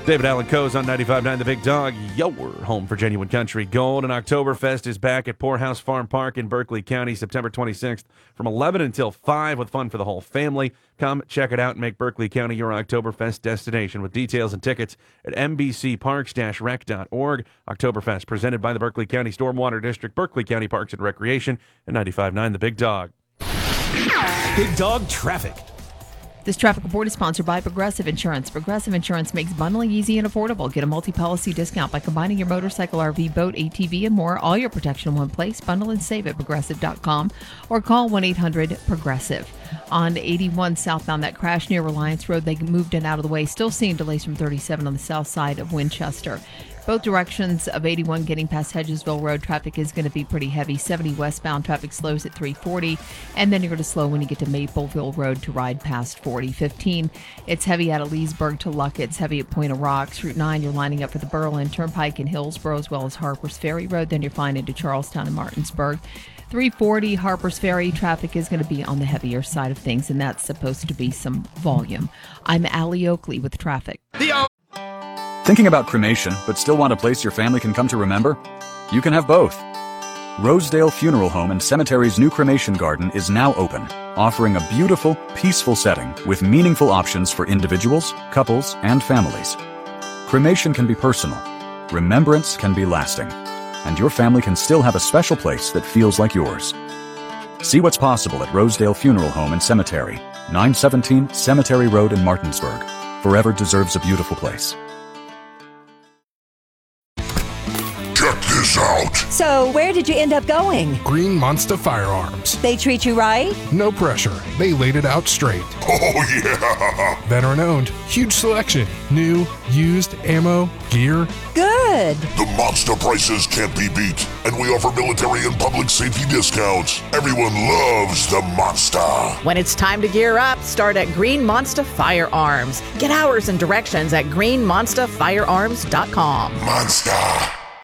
David Allen Coes on 95.9 The Big Dog, your home for genuine country gold. And Oktoberfest is back at Poorhouse Farm Park in Berkeley County, September 26th from 11 until 5 with fun for the whole family. Come check it out and make Berkeley County your Oktoberfest destination with details and tickets at mbcparks-rec.org. Oktoberfest presented by the Berkeley County Stormwater District, Berkeley County Parks and Recreation, and 95.9 The Big Dog. Big Dog Traffic. This traffic report is sponsored by Progressive Insurance. Progressive Insurance makes bundling easy and affordable. Get a multi-policy discount by combining your motorcycle, RV, boat, ATV, and more. All your protection in one place. Bundle and save at Progressive.com or call 1-800-PROGRESSIVE. On 81 southbound, that crash near Reliance Road, they moved it out of the way. Still seeing delays from 37 on the south side of Winchester. Both directions of 81 getting past Hedgesville Road, traffic is going to be pretty heavy. 70 westbound, traffic slows at 340, and then you're going to slow when you get to Mapleville Road to ride past 40. 15, it's heavy out of Leesburg to Luckett. It's heavy at Point of Rocks. Route 9, you're lining up for the Berlin Turnpike in Hillsboro, as well as Harpers Ferry Road. Then you're fine into Charlestown and Martinsburg. 340 Harpers Ferry, traffic is going to be on the heavier side of things, and that's supposed to be some volume. I'm Allie Oakley with traffic. Thinking about cremation, but still want a place your family can come to remember? You can have both. Rosedale Funeral Home and Cemetery's new cremation garden is now open, offering a beautiful, peaceful setting with meaningful options for individuals, couples, and families. Cremation can be personal, remembrance can be lasting, and your family can still have a special place that feels like yours. See what's possible at Rosedale Funeral Home and Cemetery, 917 Cemetery Road in Martinsburg. Forever deserves a beautiful place. Check this out. So, where did you end up going? Green Monster Firearms. They treat you right? No pressure. They laid it out straight. Oh, yeah. Veteran owned. Huge selection. New, used, ammo, gear. Good. The monster prices can't be beat, and we offer military and public safety discounts. Everyone loves the monster. When it's time to gear up, start at Green Monster Firearms. Get hours and directions at greenmonsterfirearms.com. Monster.